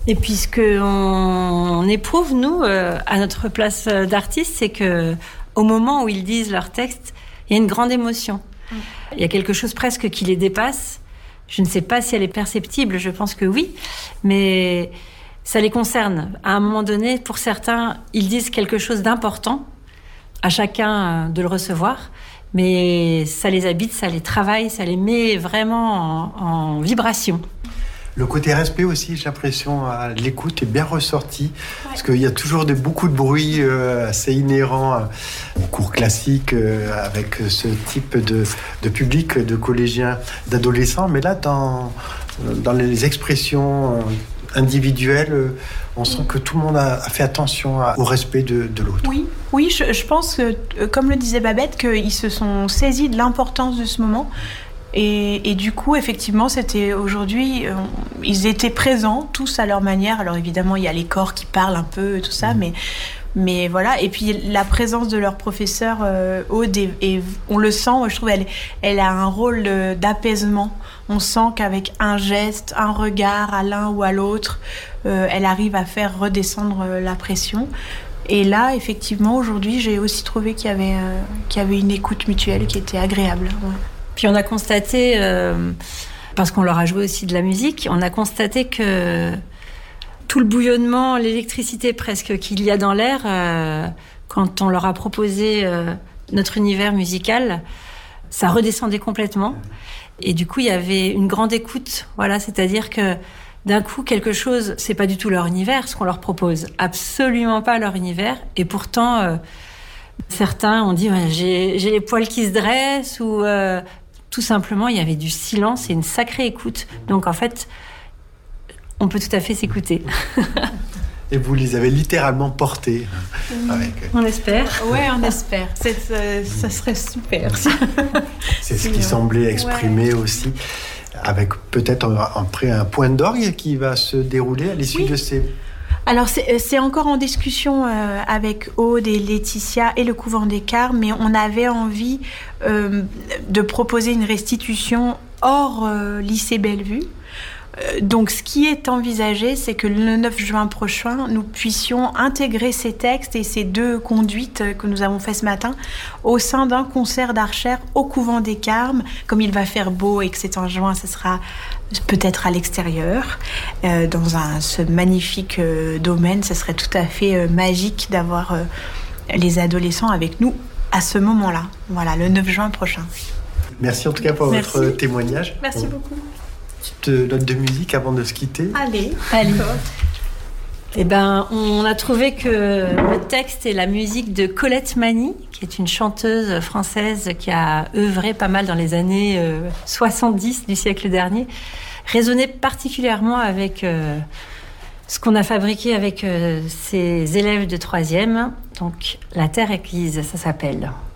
Et puis ce qu'on éprouve, nous, à notre place d'artiste, c'est qu'au moment où ils disent leur texte, il y a une grande émotion. Il y a quelque chose presque qui les dépasse. Je ne sais pas si elle est perceptible, je pense que oui, mais ça les concerne. À un moment donné, pour certains, ils disent quelque chose d'important, à chacun de le recevoir, mais ça les habite, ça les travaille, ça les met vraiment en vibration. Le côté respect aussi, j'ai l'impression, à l'écoute est bien ressorti, parce qu'il y a toujours beaucoup de bruit assez inhérent au cours classique, avec ce type de public, de collégiens, d'adolescents. Mais là, dans les expressions individuelles, on sent que tout le monde a fait attention au respect de l'autre. Oui, je pense que, comme le disait Babette, qu'ils se sont saisis de l'importance de ce moment. Et du coup, effectivement, c'était aujourd'hui, ils étaient présents, tous à leur manière. Alors évidemment, il y a les corps qui parlent un peu et tout ça, mais voilà. Et puis la présence de leur professeur Aude, et on le sent, je trouve, elle a un rôle d'apaisement. On sent qu'avec un geste, un regard à l'un ou à l'autre, elle arrive à faire redescendre la pression. Et là, effectivement, aujourd'hui, j'ai aussi trouvé qu'il y avait une écoute mutuelle qui était agréable. Ouais. Puis on a constaté, parce qu'on leur a joué aussi de la musique, on a constaté que tout le bouillonnement, l'électricité presque qu'il y a dans l'air, quand on leur a proposé notre univers musical, ça redescendait complètement. Et du coup, il y avait une grande écoute. Voilà, c'est-à-dire que d'un coup, quelque chose, c'est pas du tout leur univers, ce qu'on leur propose. Absolument pas leur univers. Et pourtant, certains ont dit j'ai les poils qui se dressent, ou tout simplement, il y avait du silence et une sacrée écoute. Donc en fait, on peut tout à fait s'écouter. Et vous les avez littéralement portés. On espère. Ouais, on espère. Ça serait super. C'est ce qui semblait exprimer aussi, avec peut-être après un point d'orgue qui va se dérouler à l'issue de ces... Alors, c'est encore en discussion avec Aude et Laetitia et le Couvent des Carmes, mais on avait envie de proposer une restitution hors lycée Bellevue. Donc, ce qui est envisagé, c'est que le 9 juin prochain, nous puissions intégrer ces textes et ces deux conduites que nous avons fait ce matin au sein d'un concert d'Archères au Couvent des Carmes. Comme il va faire beau et que c'est en juin, ce sera peut-être à l'extérieur, dans ce magnifique domaine. Ce serait tout à fait magique d'avoir les adolescents avec nous à ce moment-là. Voilà, le 9 juin prochain. Merci en tout cas pour votre témoignage. Merci beaucoup. Petite note de musique avant de se quitter. Allez. Eh ben, on a trouvé que le texte et la musique de Colette Mani, qui est une chanteuse française qui a œuvré pas mal dans les années 70 du siècle dernier, résonnaient particulièrement avec ce qu'on a fabriqué avec ses élèves de 3e. Donc, La Terre Église, ça s'appelle.